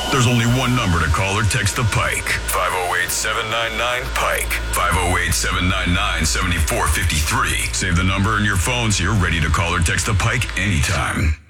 There's only one number to call or text the Pike. 508-799-PIKE. 508-799-7453. Save the number in your phone so you're ready to call or text the Pike anytime.